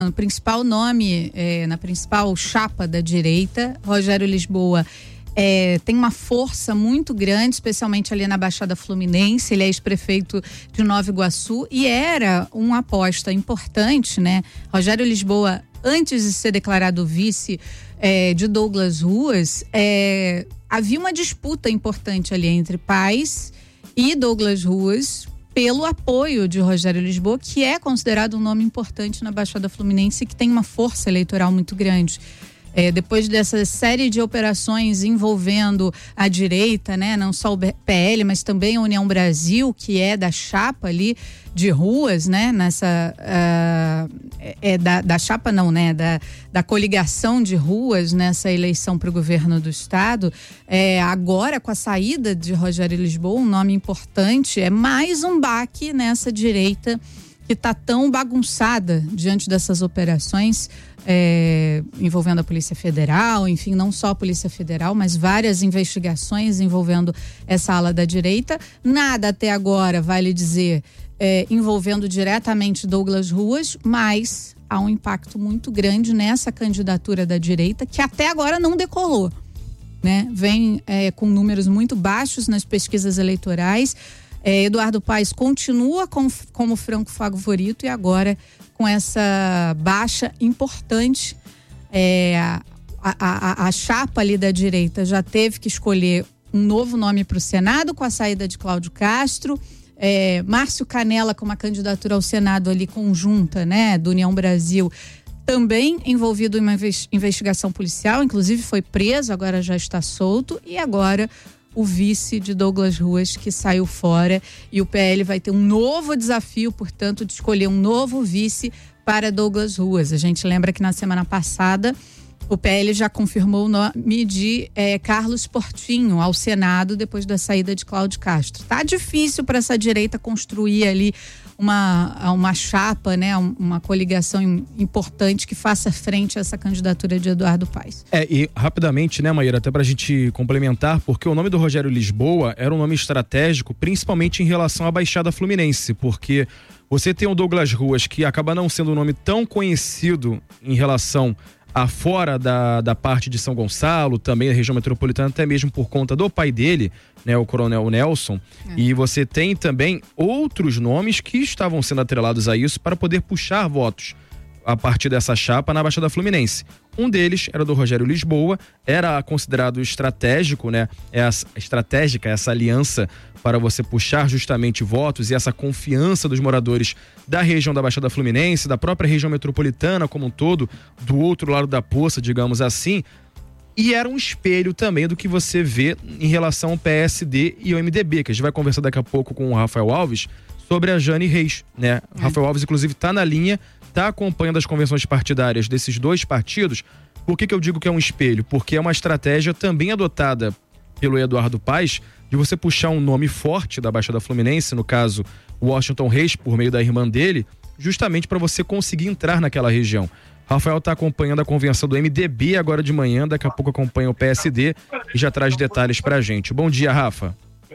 no principal nome, na principal chapa da direita. Rogério Lisboa tem uma força muito grande, especialmente ali na Baixada Fluminense. Ele é ex-prefeito de Nova Iguaçu e era uma aposta importante, né? Rogério Lisboa, antes de ser declarado vice de Douglas Ruas, havia uma disputa importante ali entre Paes e Douglas Ruas pelo apoio de Rogério Lisboa, que é considerado um nome importante na Baixada Fluminense e que tem uma força eleitoral muito grande. Depois dessa série de operações envolvendo a direita, né, não só o PL, mas também a União Brasil, que é da chapa ali de Ruas, né, da chapa não, né, da coligação de Ruas nessa eleição para o governo do estado. Agora, com a saída de Rogério Lisboa, um nome importante, é mais um baque nessa direita que está tão bagunçada diante dessas operações envolvendo a Polícia Federal, enfim, não só a Polícia Federal, mas várias investigações envolvendo essa ala da direita. Nada até agora, vale dizer, envolvendo diretamente Douglas Ruas, mas há um impacto muito grande nessa candidatura da direita, que até agora não decolou, né? Vem com números muito baixos nas pesquisas eleitorais. Eduardo Paes continua como franco favorito e agora com essa baixa importante, a chapa ali da direita já teve que escolher um novo nome para o Senado com a saída de Cláudio Castro. Márcio Canella com uma candidatura ao Senado ali conjunta, né, do União Brasil, também envolvido em uma investigação policial, inclusive foi preso, agora já está solto, e agora o vice de Douglas Ruas, que saiu fora, e o PL vai ter um novo desafio, portanto, de escolher um novo vice para Douglas Ruas. A gente lembra que na semana passada o PL já confirmou o nome de Carlos Portinho ao Senado depois da saída de Cláudio Castro. Tá difícil para essa direita construir ali uma chapa, né, uma coligação importante que faça frente a essa candidatura de Eduardo Paes. E rapidamente, né, Maíra, até pra gente complementar, porque o nome do Rogério Lisboa era um nome estratégico, principalmente em relação à Baixada Fluminense, porque você tem o Douglas Ruas, que acaba não sendo um nome tão conhecido em relação a fora da parte de São Gonçalo, também da região metropolitana, até mesmo por conta do pai dele, né, o Coronel Nelson. E você tem também outros nomes que estavam sendo atrelados a isso para poder puxar votos a partir dessa chapa na Baixada Fluminense. Um deles era do Rogério Lisboa, era considerado estratégico, né? Estratégica essa aliança para você puxar justamente votos e essa confiança dos moradores da região da Baixada Fluminense, da própria região metropolitana como um todo, do outro lado da poça, digamos assim. E era um espelho também do que você vê em relação ao PSD e ao MDB, que a gente vai conversar daqui a pouco com o Rafael Alves sobre a Jane Reis, né? Rafael Alves, inclusive, está na linha, está acompanhando as convenções partidárias desses dois partidos. Por que eu digo que é um espelho? Porque é uma estratégia também adotada pelo Eduardo Paes de você puxar um nome forte da Baixada Fluminense, no caso, Washington Reis, por meio da irmã dele, justamente para você conseguir entrar naquela região. Rafael está acompanhando a convenção do MDB agora de manhã, daqui a pouco acompanha o PSD e já traz detalhes pra gente. Bom dia, Rafa.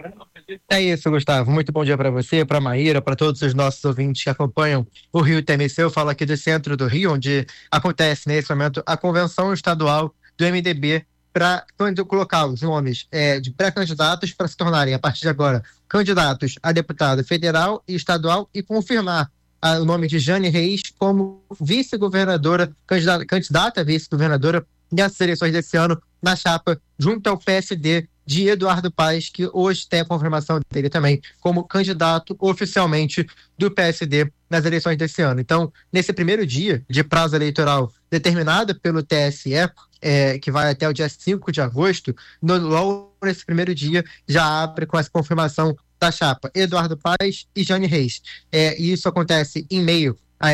É isso, Gustavo. Muito bom dia para você, para Maíra, para todos os nossos ouvintes que acompanham o Rio TMC. Eu falo aqui do centro do Rio, onde acontece nesse momento a convenção estadual do MDB para colocar os nomes de pré-candidatos para se tornarem, a partir de agora, candidatos a deputado federal e estadual e confirmar o nome de Jane Reis como vice-governadora, candidata a vice-governadora nessas eleições desse ano na chapa junto ao PSD de Eduardo Paes, que hoje tem a confirmação dele também como candidato oficialmente do PSD nas eleições desse ano. Então, nesse primeiro dia de prazo eleitoral determinado pelo TSE, que vai até o dia 5 de agosto, logo nesse primeiro dia já abre com essa confirmação da chapa Eduardo Paes e Jane Reis. E isso acontece em meio a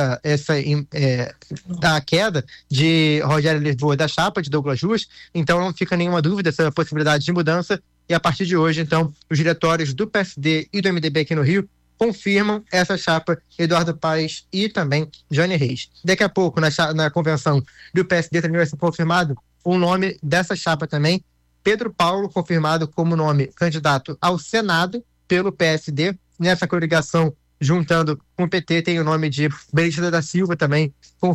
a queda de Rogério Lisboa da chapa de Douglas Ruas, então não fica nenhuma dúvida sobre a possibilidade de mudança, e a partir de hoje, então, os diretórios do PSD e do MDB aqui no Rio confirmam essa chapa Eduardo Paes e também Jane Reis. Daqui a pouco, na convenção do PSD, também vai ser confirmado o nome dessa chapa também, Pedro Paulo, confirmado como nome candidato ao Senado pelo PSD, nessa coligação juntando com o PT, tem o nome de Benedita da Silva também, com